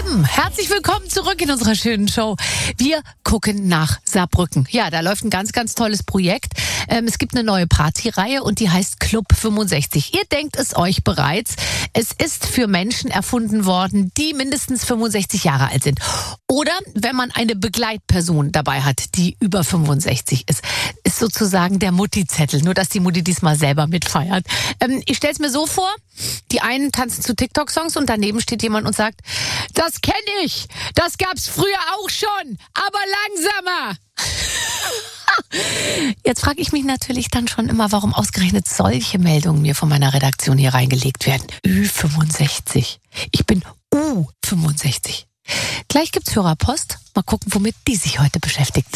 Herzlich willkommen zurück in unserer schönen Show. Wir gucken nach Saarbrücken. Ja, da läuft ein ganz, ganz tolles Projekt. Es gibt eine neue Partyreihe und die heißt Club 65. Ihr denkt es euch bereits. Es ist für Menschen erfunden worden, die mindestens 65 Jahre alt sind. Oder wenn man eine Begleitperson dabei hat, die über 65 ist. Ist sozusagen der Mutti-Zettel. Nur, dass die Mutti diesmal selber mitfeiert. Ich stell's mir so vor, die einen tanzen zu TikTok-Songs und daneben steht jemand und sagt, das kenne ich, das gab's früher auch schon, aber langsamer. Jetzt frage ich mich natürlich dann schon immer, warum ausgerechnet solche Meldungen mir von meiner Redaktion hier reingelegt werden. Ü65. Ich bin U65. Gleich gibt's Hörerpost. Mal gucken, womit die sich heute beschäftigt.